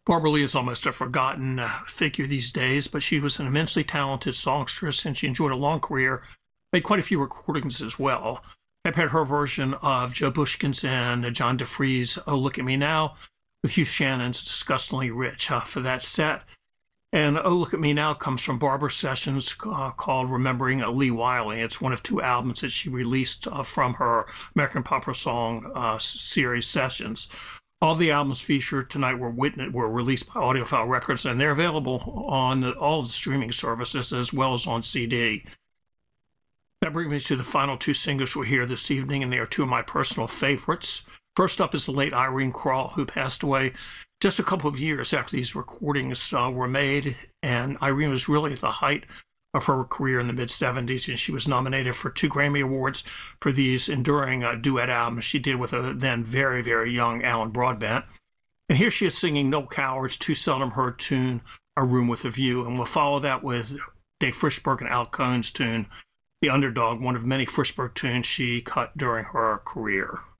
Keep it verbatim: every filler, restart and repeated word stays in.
Barbara Lee is almost a forgotten uh, figure these days, but she was an immensely talented songstress, and she enjoyed a long career, made quite a few recordings as well. I've had her version of Joe Bushkin's and John DeFree's Oh Look at Me Now, with Hugh Shannon's Disgustingly Rich uh, for that set. And Oh Look at Me Now comes from Barbara's sessions uh, called Remembering uh, Lee Wiley. It's one of two albums that she released uh, from her American Pop Song uh, series sessions. All the albums featured tonight were witness, were released by Audiophile Records, and they're available on all the streaming services as well as on C D. That brings me to the final two singers we'll hear this evening, and they are two of my personal favorites. First up is the late Irene Kral, who passed away just a couple of years after these recordings uh, were made, and Irene was really at the height of her career in the mid-seventies, and she was nominated for two Grammy Awards for these enduring uh, duet albums she did with a then very, very young Alan Broadbent. And here she is singing Noel Coward's too seldom heard tune, A Room with a View, and we'll follow that with Dave Frishberg and Al Cohn's tune, The Underdog, one of many Frishberg tunes she cut during her career.